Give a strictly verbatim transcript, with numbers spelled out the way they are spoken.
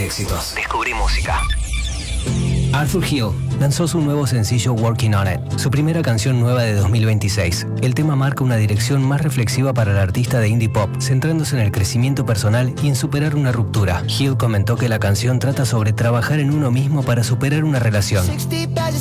de éxitos. Descubrí música. Arthur Hill lanzó su nuevo sencillo Working on It, su primera canción nueva de dos mil veintiséis. El tema marca una dirección más reflexiva para el artista de indie pop, centrándose en el crecimiento personal y en superar una ruptura. Hill comentó que la canción trata sobre trabajar en uno mismo para superar una relación.